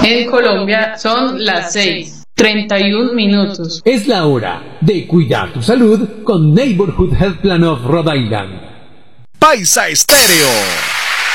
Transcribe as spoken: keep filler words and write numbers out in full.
En Colombia son las seis, treinta y un minutos. Es la hora de cuidar tu salud con Neighborhood Health Plan of Rhode Island. Paisa Estéreo.